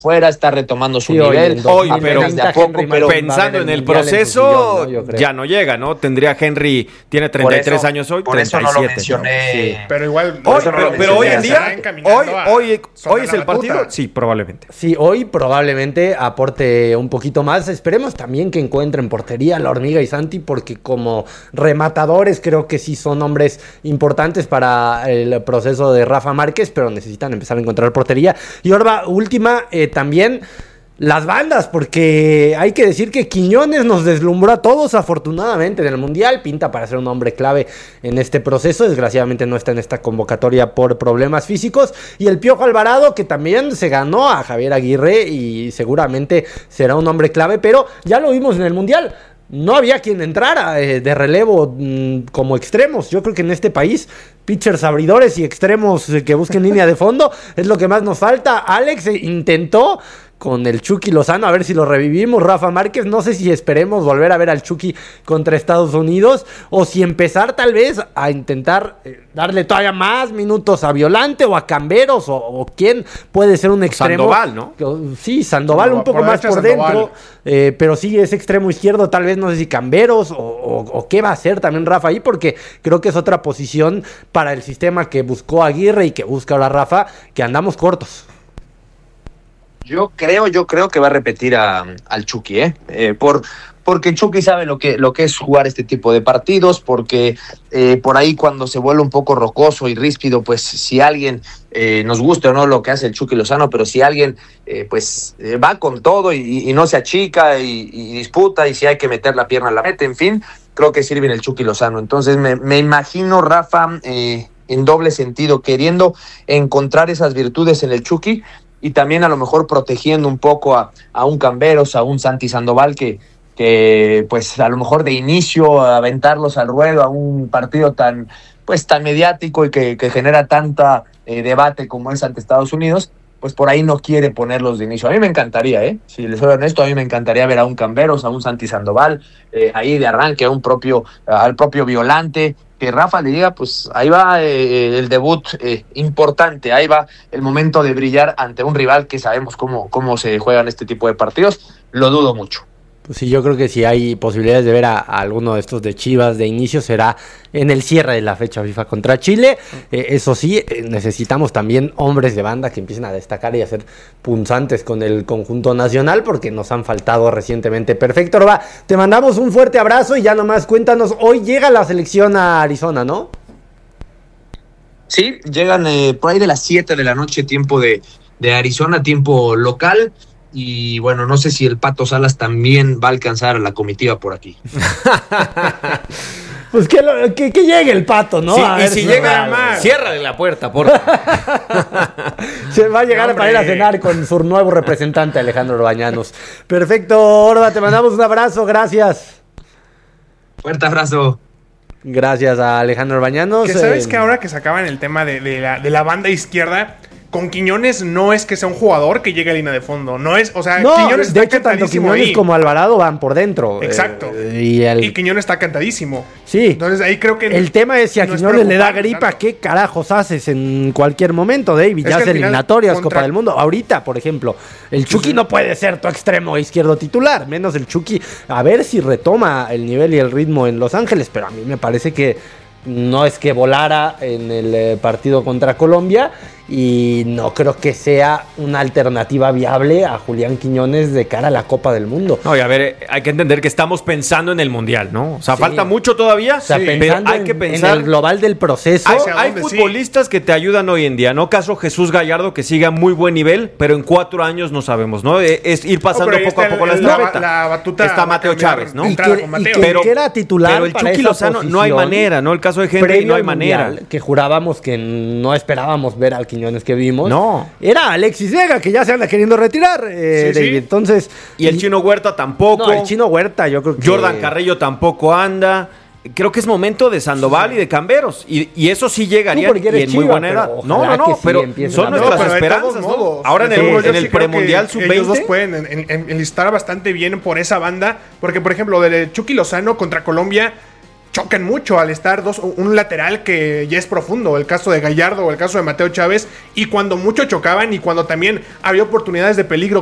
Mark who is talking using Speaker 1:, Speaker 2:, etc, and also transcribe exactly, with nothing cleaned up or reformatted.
Speaker 1: fuera, está retomando su
Speaker 2: sí,
Speaker 1: nivel.
Speaker 3: Hoy, pero,
Speaker 1: de a poco, pero
Speaker 3: pensando en el proceso, en sillón, ¿no? Ya no llega, ¿no? Tendría Henry, tiene treinta y tres eso, años hoy,
Speaker 1: por
Speaker 3: treinta y siete.
Speaker 1: Eso no lo mencioné.
Speaker 3: Sí.
Speaker 4: Pero igual,
Speaker 3: hoy,
Speaker 4: eso no
Speaker 3: pero,
Speaker 4: lo
Speaker 3: pero hoy en día, hoy, hoy, hoy es el partido.
Speaker 4: Batuta.
Speaker 3: Sí, probablemente.
Speaker 2: Sí, hoy probablemente aporte un poquito más. Esperemos también que encuentren portería la Hormiga y Santi, porque como rematadores creo que sí son hombres importantes para el proceso de Rafa Márquez, pero necesitan empezar a encontrar portería. Y ahora, última, eh, también las bandas, porque hay que decir que Quiñones nos deslumbró a todos, afortunadamente, en el Mundial. Pinta para ser un hombre clave en este proceso. Desgraciadamente no está en esta convocatoria por problemas físicos. Y el Piojo Alvarado, que también se ganó a Javier Aguirre y seguramente será un hombre clave, pero ya lo vimos en el Mundial. No había quien entrara eh, de relevo mmm, como extremos. Yo creo que en este país, pitchers abridores y extremos eh, que busquen línea de fondo es lo que más nos falta. Alex eh, intentó con el Chucky Lozano, a ver si lo revivimos. Rafa Márquez, no sé si esperemos volver a ver al Chucky contra Estados Unidos o si empezar tal vez a intentar eh, darle todavía más minutos a Violante o a Camberos o, o quién puede ser un extremo.
Speaker 3: Sandoval, ¿no?
Speaker 2: Sí, Sandoval, Sandoval un poco por más por Sandoval. dentro, eh, pero sí es extremo izquierdo, tal vez no sé si Camberos o, o, o qué va a hacer también Rafa ahí, porque creo que es otra posición para el sistema que buscó Aguirre y que busca ahora Rafa, que andamos cortos.
Speaker 1: Yo creo, yo creo que va a repetir a, al Chucky, ¿eh? eh por, porque Chucky sabe lo que, lo que es jugar este tipo de partidos, porque eh, por ahí cuando se vuelve un poco rocoso y ríspido, pues si alguien, eh, nos guste o no lo que hace el Chucky Lozano, pero si alguien eh, pues eh, va con todo y, y no se achica y, y disputa, y si hay que meter la pierna la mete, en fin, creo que sirve en el Chucky Lozano. Entonces me, me imagino Rafa eh, en doble sentido, queriendo encontrar esas virtudes en el Chucky, y también a lo mejor protegiendo un poco a, a un Camberos, a un Santi Sandoval, que, que pues a lo mejor de inicio aventarlos al ruedo a un partido tan pues tan mediático y que, que genera tanta eh, debate como es ante Estados Unidos, pues por ahí no quiere ponerlos de inicio. A mí me encantaría, ¿eh? Si les soy honesto, a mí me encantaría ver a un Camberos, a un Santi Sandoval, eh, ahí de arranque, a un propio, al propio Violante, que Rafa le diga, pues ahí va eh, el debut eh, importante, ahí va el momento de brillar ante un rival que sabemos cómo, cómo se juegan este tipo de partidos. Lo dudo mucho.
Speaker 2: Pues sí, yo creo que si hay posibilidades de ver a, a alguno de estos de Chivas de inicio será en el cierre de la fecha FIFA contra Chile. Eh, eso sí, eh, necesitamos también hombres de banda que empiecen a destacar y a ser punzantes con el conjunto nacional, porque nos han faltado recientemente. Perfecto, Orba, te mandamos un fuerte abrazo y ya nomás cuéntanos, hoy llega la selección a Arizona, ¿no?
Speaker 1: Sí, llegan eh, por ahí de las siete de la noche, tiempo de, de Arizona, tiempo local. Y bueno, no sé si el Pato Salas también va a alcanzar a la comitiva por aquí.
Speaker 2: Pues que, lo, que, que llegue el Pato, ¿no?
Speaker 3: Sí,
Speaker 2: a
Speaker 3: y si llega
Speaker 2: más,
Speaker 3: ciérrale la puerta, por
Speaker 2: Se va a llegar no, para ir a cenar con su nuevo representante, Alejandro Bañanos. Perfecto, Orba, te mandamos un abrazo, gracias.
Speaker 1: Fuerte abrazo.
Speaker 2: Gracias a Alejandro Bañanos.
Speaker 4: Que sabes eh, que ahora que sacaban el tema de, de, la, de la banda izquierda, con Quiñones no es que sea un jugador que llegue a línea de fondo. No es, o sea,
Speaker 2: no,
Speaker 4: Quiñones
Speaker 2: de
Speaker 4: está
Speaker 2: hecho, tanto Quiñones
Speaker 4: ahí.
Speaker 2: como Alvarado van por dentro.
Speaker 4: Exacto.
Speaker 2: Eh, y, el...
Speaker 4: y Quiñones está cantadísimo.
Speaker 2: Sí.
Speaker 4: Entonces ahí creo que.
Speaker 2: El tema es si a no Quiñones le da gripa, tanto. ¿Qué carajos haces en cualquier momento, David? Ya hace eliminatorias, contra... Copa del Mundo. Ahorita, por ejemplo, el Chucky sí. no puede ser tu extremo izquierdo titular. Menos el Chucky. A ver si retoma el nivel y el ritmo en Los Ángeles. Pero a mí me parece que no es que volara en el partido contra Colombia y no creo que sea una alternativa viable a Julián Quiñones de cara a la Copa del Mundo.
Speaker 3: No, y a ver, hay que entender que estamos pensando en el Mundial, ¿no? O sea, sí. falta mucho todavía,
Speaker 2: o sea,
Speaker 3: sí.
Speaker 2: pero hay que pensar en el global del proceso.
Speaker 3: Hay, hay futbolistas sí. que te ayudan hoy en día, ¿no? Caso Jesús Gallardo, que sigue a muy buen nivel, pero en cuatro años no sabemos, ¿no? Es ir pasando
Speaker 4: no,
Speaker 3: poco a poco
Speaker 4: el,
Speaker 3: la estafeta.
Speaker 4: La, la batuta
Speaker 3: está Mateo Chávez, ¿no?
Speaker 2: Y que, y que, pero, que era titular
Speaker 3: pero el
Speaker 2: para
Speaker 3: Chucky Lozano no hay manera, ¿no? El caso de Henry no hay manera.
Speaker 2: Mundial, que jurábamos que no esperábamos ver al Quiñones que vimos.
Speaker 3: No.
Speaker 2: Era Alexis Vega, que ya se anda queriendo retirar, eh, sí, David. Sí. Entonces,
Speaker 3: y el Chino Huerta tampoco.
Speaker 2: No, el Chino Huerta, yo creo que.
Speaker 3: Jordan Carrillo tampoco anda. Creo que es momento de Sandoval sí. y de Camberos. Y, y eso sí llegaría y en Chiva, muy buena edad. No, no, no, pero son nuestras no, pero esperanzas, ¿no? Ahora en el, en el sí premundial sub veinte.
Speaker 4: Ellos dos pueden en, en, enlistar bastante bien por esa banda. Porque, por ejemplo, del Chucky Lozano contra Colombia, chocan mucho al estar dos, un lateral que ya es profundo, el caso de Gallardo o el caso de Mateo Chávez, y cuando mucho chocaban y cuando también había oportunidades de peligro